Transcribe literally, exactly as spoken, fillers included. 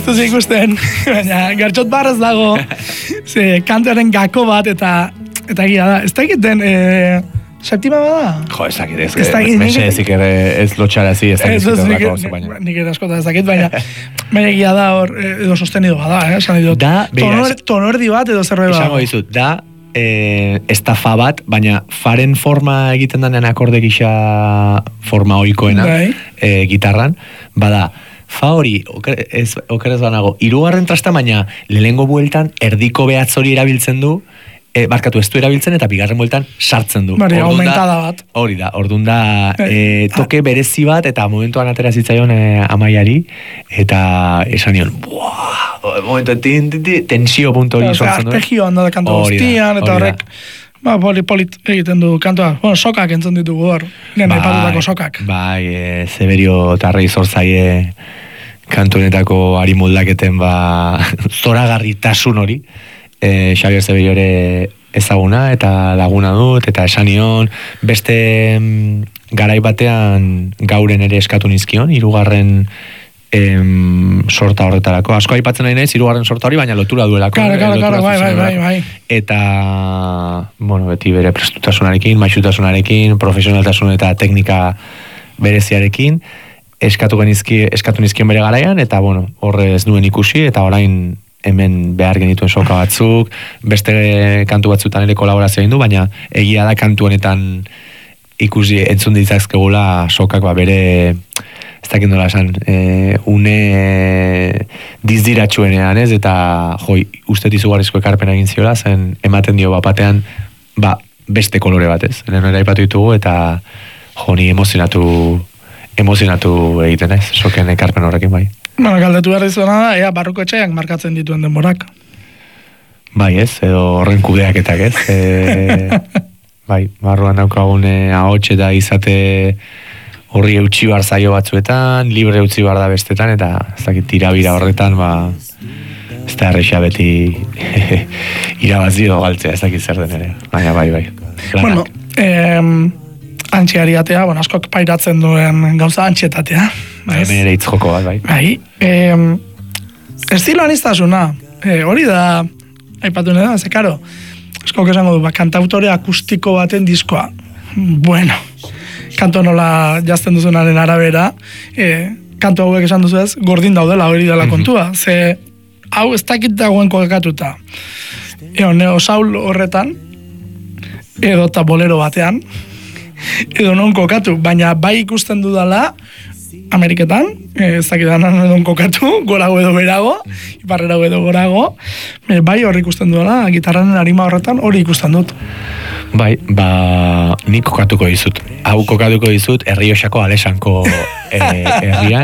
duzu ikusten, baina Gartxot Barrez dago, ze, kantuaren gako bat, eta eta egia da, ez da egiten, e, septima bada? Jo, ez dakit, ez mexe ezik ere ez lotxarazi, ez dakit zitorrako, baina. Nik ere askota ez dakit, baina baina egia da hor, edo sostenido bada, eh, esan dut. Da, tonordi bat edo zerbait bada. Esango dizut, da, E, estafa bat, baina faren forma egiten danean akorde gisa forma oikoena e, gitarran, bada, fa hori, okerez oker banago, hirugarren trasta, baina lehengo bueltan erdiko behatz hori erabiltzen du, e, barkatu ez du erabiltzen eta bigarren bueltan sartzen du. Bari, aumentada bat. Hori da, orduan da e, toke berezi bat eta momentuan atera zitzaion e, amaiari, eta esan nion, buah, momentu, tin, tin, tin, tensio punto hori sortzen du. Arpegio handa da kanto guztian, eta horrek, ba, polit egiten du kantoa. Bueno, sokak entzun ditugu hor, nien aipatutako sokak. Bai, e, Zeberio Tarrei zortzaie kantunetako ari moldaketen, ba, zoragarritasun hori, e, Xabier Zeberio ere ezaguna, eta laguna dut, eta esanion, beste garai batean gauren ere eskatu nizkion, hirugarren Em, sorta horretarako. Asko aipatzen nahi naiz, hirugarren sorta hori, baina lotura duelako. Claro, claro, claro, bai, bai, bai, bai. Eta, bueno, beti bere prestutasunarekin, maixutasunarekin, profesionaltasun eta teknika bereziarekin, eskatu genizki, eskatu nizkion bere garaian, eta, bueno, horre ez nuen ikusi, eta orain hemen behar genituen soka batzuk, beste kantu batzutan ere kolaborazio egin du, baina egia da kantu honetan ikusi entzun ditzakzkegula sokak ba bere ez dakit nola esan, e, une e, dizdiratxuenean, ez, eta joi, uste izugarrizko ekarpena egin ziola, zen ematen dio bapatean, ba, beste kolore batez. Lehen ere aipatu ditugu, eta jo, ni emozionatu, emozionatu egiten ez, soken ekarpen horrekin bai. Bueno, galdetu behar dizuna da, ea barruko etxeak markatzen dituen denborak. Bai ez, edo horren kudeaketak ez. E, bai, barruan daukagune ahots eta izate horri eutxi bar zaio batzuetan, libre eutxi bar da bestetan, eta ez dakit tirabira horretan, ba, ez da erreixa beti irabazio galtzea, ez dakit zer den ere. Baina, bai, bai. Lanak. Bueno, eh, antxiariatea, bueno, askok pairatzen duen gauza antxietatea. Hemen ere hitz joko bat, bai. Bai, eh, estilo anistasuna, eh, hori da, aipatu nena, ze karo, askok esango du, ba, kantautore akustiko baten diskoa. Bueno, kanto nola jazten duzunaren arabera, e, kanto hauek esan duzu ez, gordin daudela hori dela kontua, ze hau ez dakit dagoen kokatuta. Eo, neo saul horretan, edo eta bolero batean, edo non kokatu, baina bai ikusten dudala, Ameriketan, ez dakit danan edo kokatu, gorago edo berago, iparrerago edo gorago, bai hori ikusten dudala, gitarraren arima horretan hori ikusten dut. Bai, ba, nik kokatuko dizut. Hau kokatuko dizut, Errioxako Alesanko eh, herrian,